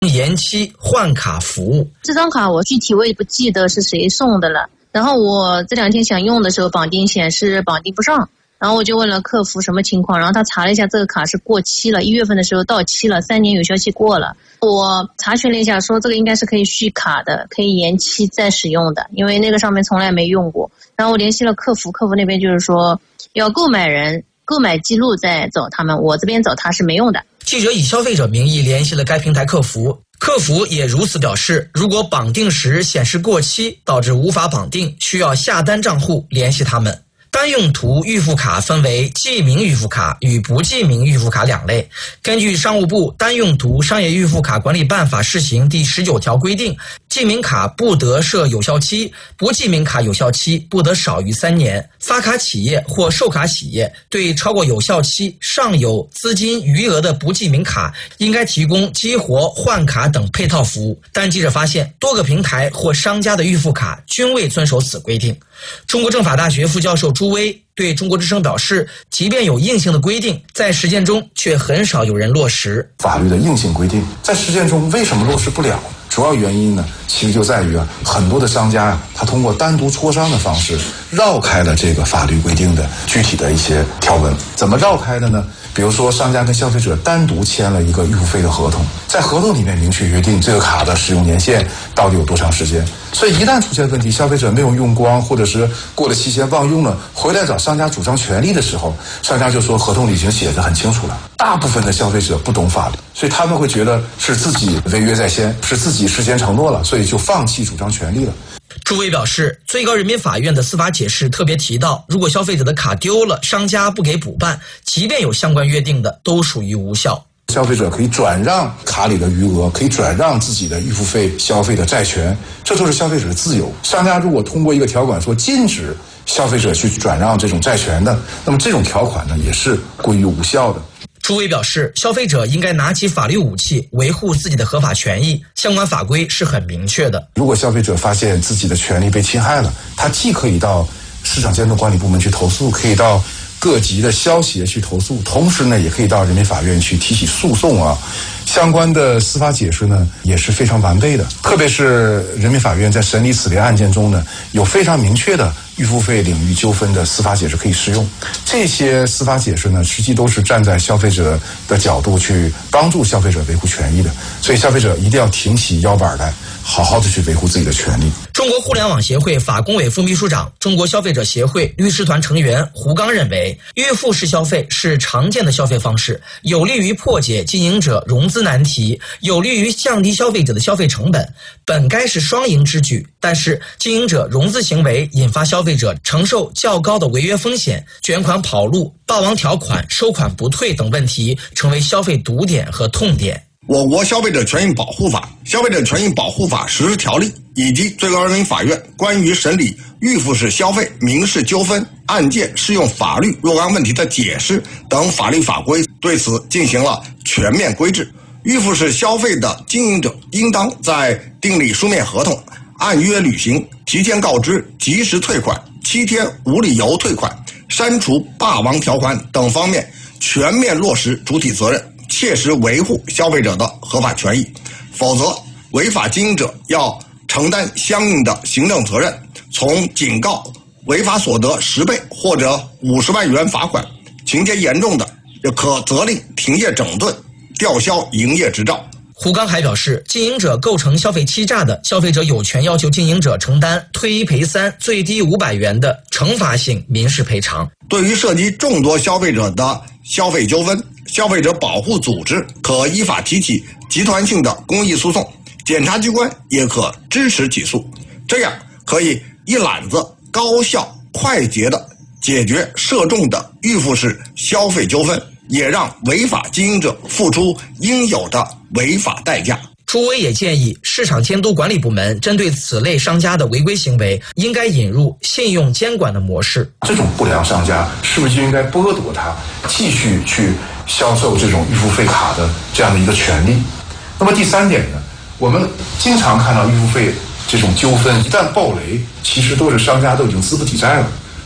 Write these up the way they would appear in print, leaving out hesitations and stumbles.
延期换卡服务。 这张卡我具体我也不记得是谁送的了，然后我这2天想用的时候绑定显示绑定不上，然后我就问了客服什么情况，然后他查了一下这个卡是过期了，1月份的时候到期了，3年有效期过了。我查询了一下说这个应该是可以续卡的，可以延期再使用的，因为那个上面从来没用过。然后我联系了客服，客服那边就是说要购买人购买记录再找他们，我这边找他是没用的。 记者以消费者名义联系了该平台客服，客服也如此表示，如果绑定时显示过期导致无法绑定，需要下单账户联系他们。单用途预付卡分为记名预付卡与不记名预付卡2类。根据商务部单用途商业预付卡管理办法试行第19条规定，记名卡不得设有效期，不记名卡有效期不得少于3年。发卡企业或售卡企业对超过有效期尚有资金余额的不记名卡，应该提供激活、换卡等配套服务。但记者发现，多个平台或商家的预付卡均未遵守此规定。中国政法大学副教授朱威对中国之声表示，即便有硬性的规定，在实践中却很少有人落实。 法律的硬性规定在实践中为什么落实不了？主要原因呢，其实就在于很多的商家他通过单独磋商的方式绕开了这个法律规定的具体的一些条文。怎么绕开的呢？比如说商家跟消费者单独签了一个预付费的合同，在合同里面明确约定这个卡的使用年限到底有多长时间，所以一旦出现问题，消费者没有用光或者是过了期限忘用了，回来找商家主张权利的时候，商家就说合同里已经写得很清楚了。大部分的消费者不懂法律，所以他们会觉得是自己违约在先，是自己事先承诺了，所以就放弃主张权利了。 朱威表示，最高人民法院的司法解释特别提到，如果消费者的卡丢了，商家不给补办，即便有相关约定的，都属于无效。 消费者可以转让卡里的余额，可以转让自己的预付费消费的债权，这都是消费者的自由。商家如果通过一个条款说禁止消费者去转让这种债权的，那么这种条款呢也是归于无效的。 朱威表示，消费者应该拿起法律武器，维护自己的合法权益，相关法规是很明确的。 如果消费者发现自己的权利被侵害了，他既可以到市场监督管理部门去投诉，可以到各级的消协去投诉，同时呢也可以到人民法院去提起诉讼啊。相关的司法解释呢也是非常完备的，特别是人民法院在审理此类案件中呢，有非常明确的预付费领域纠纷的司法解释可以适用。这些司法解释呢，实际都是站在消费者的角度去帮助消费者维护权益的，所以消费者一定要挺起腰板来，好好的去维护自己的权利。 中国互联网协会法工委副秘书长、中国消费者协会律师团成员胡刚认为，预付式消费是常见的消费方式，有利于破解经营者融资难题，有利于降低消费者的消费成本，本该是双赢之举。但是经营者融资行为引发消费者承受较高的违约风险，卷款跑路、霸王条款、收款不退等问题成为消费堵点和痛点。 我国消费者权益保护法、消费者权益保护法实施条例以及最高人民法院关于审理预付式消费民事纠纷案件适用法律若干问题的解释等法律法规，对此进行了全面规制。预付式消费的经营者应当在订立书面合同、按约履行、提前告知、及时退款、7天无理由退款、删除霸王条款等方面全面落实主体责任，切实维护消费者的合法权益，否则违法经营者要承担相应的行政责任，从警告、违法所得10倍或者50万元罚款，情节严重的可责令停业整顿、吊销营业执照。 胡刚还表示，经营者构成消费欺诈的，消费者有权要求经营者承担退1赔3、最低500元的惩罚性民事赔偿。 对于涉及众多消费者的消费纠纷，消费者保护组织可依法提起集团性的公益诉讼，检察机关也可支持起诉，这样可以一揽子高效快捷地解决涉众的预付式消费纠纷，也让违法经营者付出应有的违法代价。 朱威也建议市场监督管理部门针对此类商家的违规行为，应该引入信用监管的模式。 这种不良商家是不是就应该剥夺他继续去销售这种预付费卡的这样的一个权利？那么第3点呢，我们经常看到预付费这种纠纷一旦爆雷，其实都是商家都已经资不抵债了，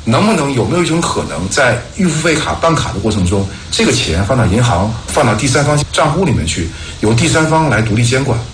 能不能有没有一种可能，在预付费卡办卡的过程中，这个钱放到银行、放到第三方账户里面去，由第三方来独立监管？